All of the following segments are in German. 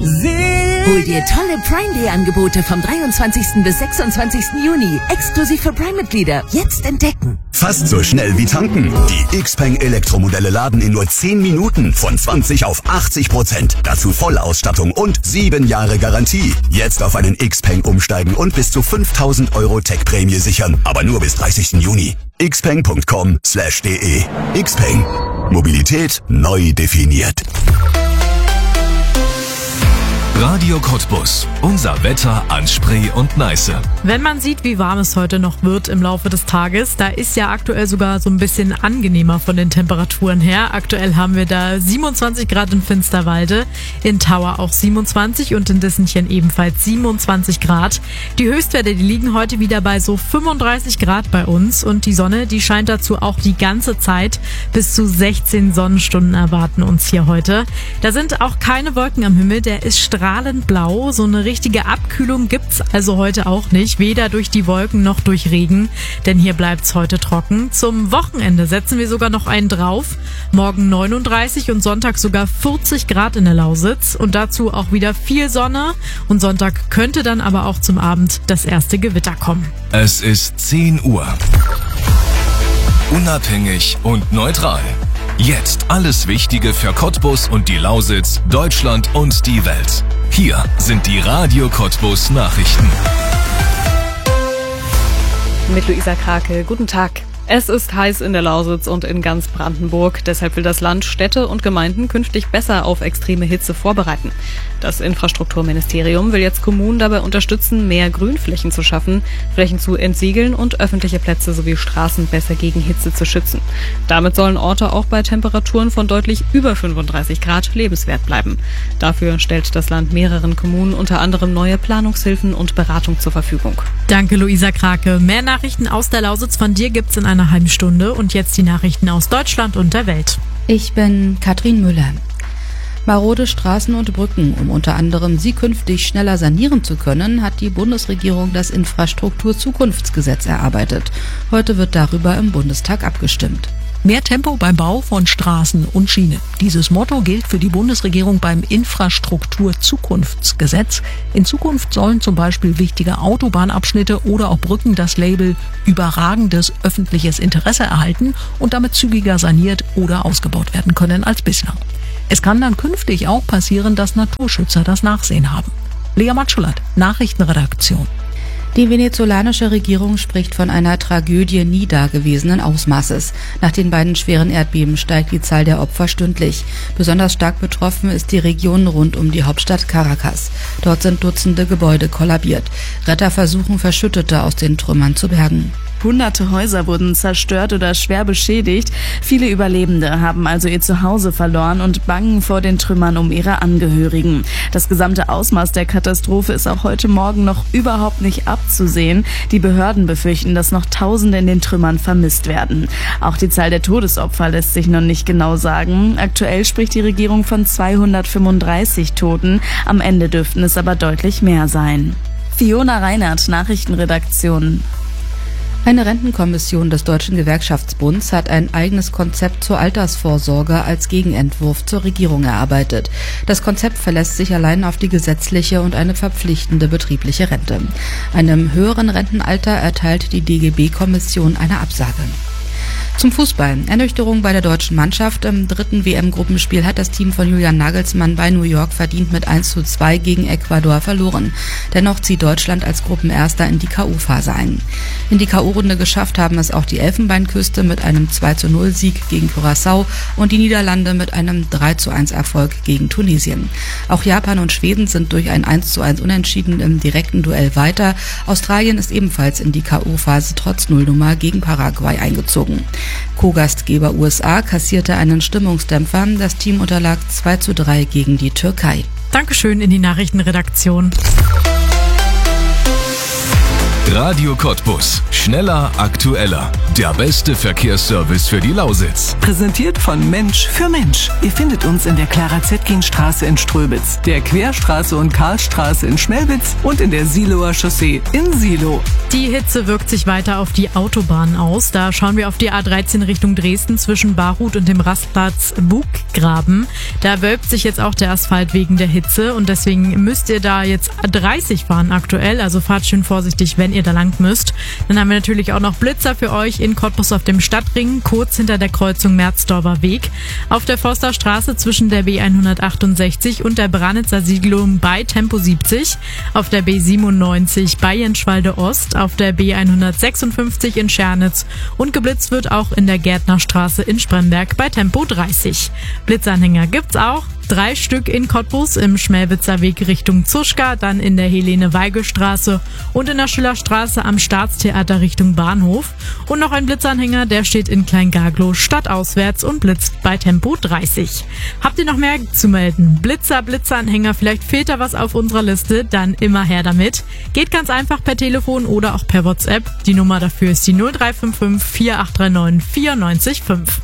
Hol dir tolle Prime Day Angebote vom 23. bis 26. Juni. Exklusiv für Prime-Mitglieder. Jetzt entdecken. Fast so schnell wie tanken. Die Xpeng Elektromodelle laden in nur 10 Minuten von 20 auf 80%. Dazu Vollausstattung und 7 Jahre Garantie. Jetzt auf einen Xpeng umsteigen und bis zu 5.000 € Tech-Prämie sichern. Aber nur bis 30. Juni. xpeng.com/de. Xpeng. Mobilität neu definiert. Radio Cottbus. Unser Wetter an Spree und Neiße. Wenn man sieht, wie warm es heute noch wird im Laufe des Tages, da ist ja aktuell sogar so ein bisschen angenehmer von den Temperaturen her. Aktuell haben wir da 27 Grad in Finsterwalde, in Tauer auch 27 und in Dissenchen ebenfalls 27 Grad. Die Höchstwerte, die liegen heute wieder bei so 35 Grad bei uns und die Sonne, die scheint dazu auch die ganze Zeit. Bis zu 16 Sonnenstunden erwarten uns hier heute. Da sind auch keine Wolken am Himmel, der ist strahlend blau. So eine richtige Abkühlung gibt's also heute auch nicht, weder durch die Wolken noch durch Regen, denn hier bleibt's heute trocken. Zum Wochenende setzen wir sogar noch einen drauf. Morgen 39 und Sonntag sogar 40 Grad in der Lausitz und dazu auch wieder viel Sonne und Sonntag könnte dann aber auch zum Abend das erste Gewitter kommen. Es ist 10 Uhr. Unabhängig und neutral. Jetzt alles Wichtige für Cottbus und die Lausitz, Deutschland und die Welt. Hier sind die Radio Cottbus Nachrichten. Mit Luisa Krake, guten Tag. Es ist heiß in der Lausitz und in ganz Brandenburg. Deshalb will das Land Städte und Gemeinden künftig besser auf extreme Hitze vorbereiten. Das Infrastrukturministerium will jetzt Kommunen dabei unterstützen, mehr Grünflächen zu schaffen, Flächen zu entsiegeln und öffentliche Plätze sowie Straßen besser gegen Hitze zu schützen. Damit sollen Orte auch bei Temperaturen von deutlich über 35 Grad lebenswert bleiben. Dafür stellt das Land mehreren Kommunen unter anderem neue Planungshilfen und Beratung zur Verfügung. Danke, Luisa Krake. Mehr Nachrichten aus der Lausitz von dir gibt's in einer halben Stunde und jetzt die Nachrichten aus Deutschland und der Welt. Ich bin Katrin Müller. Marode Straßen und Brücken, um unter anderem sie künftig schneller sanieren zu können, hat die Bundesregierung das Infrastrukturzukunftsgesetz erarbeitet. Heute wird darüber im Bundestag abgestimmt. Mehr Tempo beim Bau von Straßen und Schienen. Dieses Motto gilt für die Bundesregierung beim Infrastrukturzukunftsgesetz. In Zukunft sollen zum Beispiel wichtige Autobahnabschnitte oder auch Brücken das Label überragendes öffentliches Interesse erhalten und damit zügiger saniert oder ausgebaut werden können als bislang. Es kann dann künftig auch passieren, dass Naturschützer das Nachsehen haben. Lea Matschulat, Nachrichtenredaktion. Die venezolanische Regierung spricht von einer Tragödie nie dagewesenen Ausmaßes. Nach den beiden schweren Erdbeben steigt die Zahl der Opfer stündlich. Besonders stark betroffen ist die Region rund um die Hauptstadt Caracas. Dort sind Dutzende Gebäude kollabiert. Retter versuchen, Verschüttete aus den Trümmern zu bergen. Hunderte Häuser wurden zerstört oder schwer beschädigt. Viele Überlebende haben also ihr Zuhause verloren und bangen vor den Trümmern um ihre Angehörigen. Das gesamte Ausmaß der Katastrophe ist auch heute Morgen noch überhaupt nicht abzusehen. Die Behörden befürchten, dass noch Tausende in den Trümmern vermisst werden. Auch die Zahl der Todesopfer lässt sich noch nicht genau sagen. Aktuell spricht die Regierung von 235 Toten. Am Ende dürften es aber deutlich mehr sein. Fiona Reinhardt, Nachrichtenredaktion. Eine Rentenkommission des Deutschen Gewerkschaftsbunds hat ein eigenes Konzept zur Altersvorsorge als Gegenentwurf zur Regierung erarbeitet. Das Konzept verlässt sich allein auf die gesetzliche und eine verpflichtende betriebliche Rente. Einem höheren Rentenalter erteilt die DGB-Kommission eine Absage. Zum Fußball. Ernüchterung bei der deutschen Mannschaft. Im dritten WM-Gruppenspiel hat das Team von Julian Nagelsmann bei New York verdient mit 1:2 gegen Ecuador verloren. Dennoch zieht Deutschland als Gruppenerster in die K.O.-Phase ein. In die K.O.-Runde geschafft haben es auch die Elfenbeinküste mit einem 2:0-Sieg gegen Curaçao und die Niederlande mit einem 3:1-Erfolg gegen Tunesien. Auch Japan und Schweden sind durch ein 1:1 Unentschieden im direkten Duell weiter. Australien ist ebenfalls in die K.O.-Phase trotz Nullnummer gegen Paraguay eingezogen. Co-Gastgeber USA kassierte einen Stimmungsdämpfer. Das Team unterlag 2:3 gegen die Türkei. Dankeschön in die Nachrichtenredaktion. Radio Cottbus. Schneller, aktueller. Der beste Verkehrsservice für die Lausitz. Präsentiert von Mensch für Mensch. Ihr findet uns in der Clara-Zetkin-Straße in Ströbitz, der Querstraße und Karlstraße in Schmelwitz und in der Siloer Chaussee in Silo. Die Hitze wirkt sich weiter auf die Autobahnen aus. Da schauen wir auf die A13 Richtung Dresden zwischen Barhut und dem Rastplatz Buggraben. Da wölbt sich jetzt auch der Asphalt wegen der Hitze und deswegen müsst ihr da jetzt 30 fahren aktuell. Also fahrt schön vorsichtig, wenn ihr da lang müsst. Dann haben wir natürlich auch noch Blitzer für euch in Cottbus auf dem Stadtring, kurz hinter der Kreuzung Merzdorfer Weg. Auf der Forsterstraße zwischen der B168 und der Branitzer Siedlung bei Tempo 70. Auf der B97 bei Jenschwalde Ost. Auf der B156 in Schernitz. Und geblitzt wird auch in der Gärtnerstraße in Spremberg bei Tempo 30. Blitzanhänger gibt's auch. 3 Stück in Cottbus im Schmelwitzer Weg Richtung Zuschka, dann in der Helene-Weigel-Straße und in der Schillerstraße am Staatstheater Richtung Bahnhof. Und noch ein Blitzanhänger, der steht in Kleingaglow stadtauswärts und blitzt bei Tempo 30. Habt ihr noch mehr zu melden? Blitzanhänger, vielleicht fehlt da was auf unserer Liste, dann immer her damit. Geht ganz einfach per Telefon oder auch per WhatsApp. Die Nummer dafür ist die 0355 4839 945.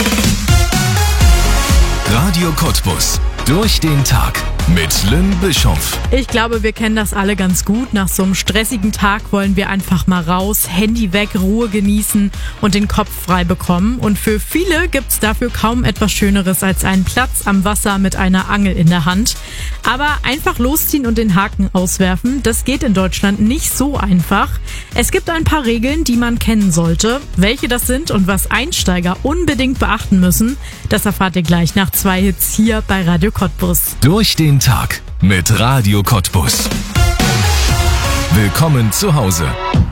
Radio Cottbus. Durch den Tag mit Lynn Bischoff. Ich glaube, wir kennen das alle ganz gut. Nach so einem stressigen Tag wollen wir einfach mal raus, Handy weg, Ruhe genießen und den Kopf frei bekommen. Und für viele gibt's dafür kaum etwas Schöneres als einen Platz am Wasser mit einer Angel in der Hand. Aber einfach losziehen und den Haken auswerfen, das geht in Deutschland nicht so einfach. Es gibt ein paar Regeln, die man kennen sollte. Welche das sind und was Einsteiger unbedingt beachten müssen, das erfahrt ihr gleich nach 2 Hits hier bei Radio Cottbus. Durch den Tag mit Radio Cottbus. Willkommen zu Hause.